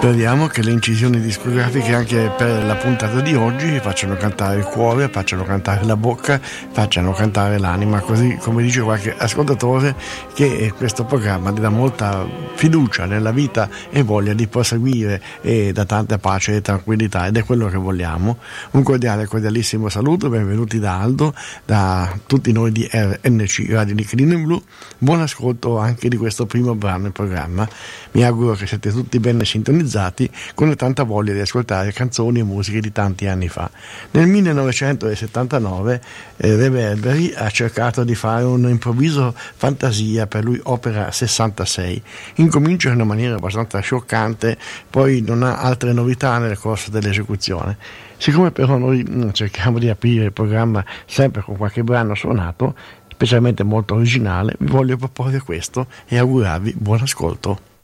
Speriamo che le incisioni discografiche anche per la puntata di oggi facciano cantare il cuore, facciano cantare la bocca, facciano cantare l'anima, così come dice qualche ascoltatore che questo programma dà molta fiducia nella vita e voglia di proseguire e dà tanta pace e tranquillità, ed è quello che vogliamo. Un cordialissimo saluto, benvenuti da Aldo, da tutti noi di RNC Radio Nickelino in Blu. Buon ascolto anche di questo primo brano in programma. Mi auguro che siete tutti ben sintonizzati con tanta voglia di ascoltare canzoni e musiche di tanti anni fa. Nel 1979 Reverberi ha cercato di fare un improvviso fantasia, per lui opera 66. Incomincia in una maniera abbastanza scioccante, poi non ha altre novità nel corso dell'esecuzione. Siccome però noi cerchiamo di aprire il programma sempre con qualche brano suonato, specialmente molto originale, vi voglio proporre questo e augurarvi buon ascolto.